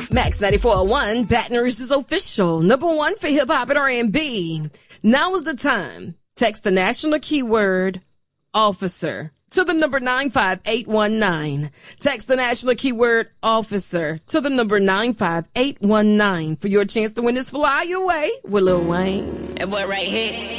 Max 94.1, Baton Rouge's official number one for hip hop and R&B. Now is the time. Text the national keyword officer to the number 95819. Text the national keyword officer to the number 95819 for your chance to win this fly away with Lil Wayne. That boy right here.